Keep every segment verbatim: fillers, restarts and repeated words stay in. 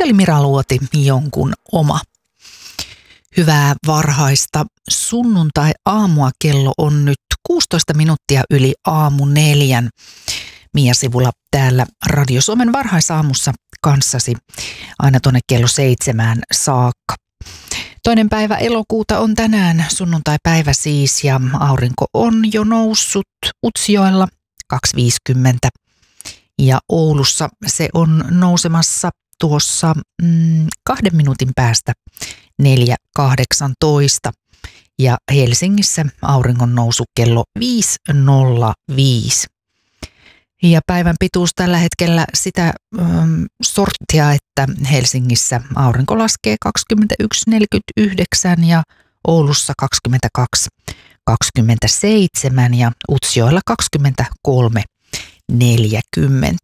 Se oli Mira Luoti, Jonkun oma. Hyvää varhaista sunnuntai-aamua. Kello on nyt kuusitoista minuuttia yli aamu neljän. Mia Sivula täällä Radio Suomen varhaisaamussa kanssasi aina tuonne kello seitsemään saakka. Toinen päivä elokuuta on tänään, sunnuntai-päivä siis, ja aurinko on jo noussut Utsjoella kaksi viisikymmentä. Ja Oulussa se on nousemassa tuossa mm, kahden minuutin päästä neljä kahdeksantoista. Ja Helsingissä auringon nousu kello viisi nolla viisi. Ja päivän pituus tällä hetkellä sitä ähm, sorttia, että Helsingissä aurinko laskee kaksikymmentäyksi neljäkymmentäyhdeksän ja Oulussa kaksikymmentäkaksi kaksikymmentäseitsemän ja Utsjoella kaksikymmentäkolme neljäkymmentä.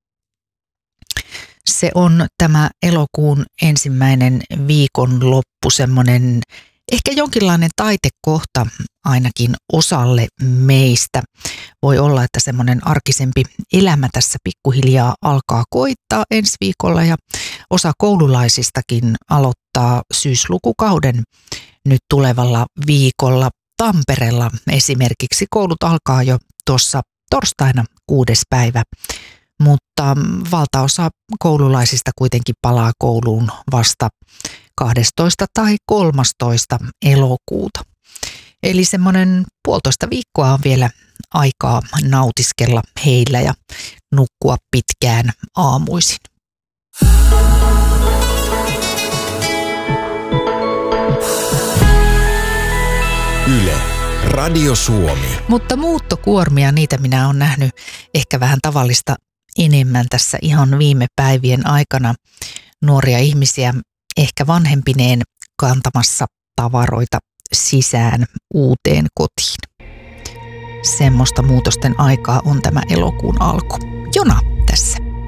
Se on tämä elokuun ensimmäinen viikonloppu, semmoinen ehkä jonkinlainen taitekohta ainakin osalle meistä. Voi olla, että semmoinen arkisempi elämä tässä pikkuhiljaa alkaa koittaa ensi viikolla ja osa koululaisistakin aloittaa syyslukukauden nyt tulevalla viikolla. Tampereella esimerkiksi koulut alkaa jo tuossa torstaina kuudes päivä, mutta valtaosa koululaisista kuitenkin palaa kouluun vasta kahdestoista tai kolmastoista elokuuta. Eli semmoinen puolitoista viikkoa on vielä aikaa nautiskella heillä ja nukkua pitkään aamuisin. Yle, Radio Suomi. Mutta muuttokuormia, niitä minä olen nähnyt ehkä vähän tavallista enemmän tässä ihan viime päivien aikana. Nuoria ihmisiä ehkä vanhempineen kantamassa tavaroita sisään uuteen kotiin. Semmoista muutosten aikaa on tämä elokuun alku. Jona tässä.